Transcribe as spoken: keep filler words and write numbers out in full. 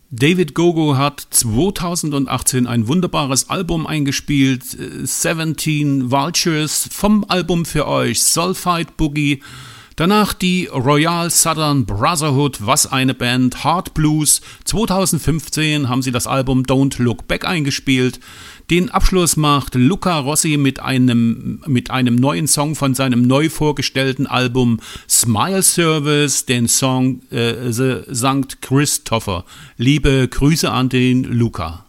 David Gogo hat zweitausendachtzehn ein wunderbares Album eingespielt, siebzehn Vultures, vom Album für euch Sulfide Boogie. Danach die Royal Southern Brotherhood, was eine Band, Hard Blues. zweitausendfünfzehn haben sie das Album Don't Look Back eingespielt. Den Abschluss macht Luca Rossi mit einem, mit einem neuen Song von seinem neu vorgestellten Album Smile Service, den Song äh, The Sankt Christopher. Liebe Grüße an den Luca.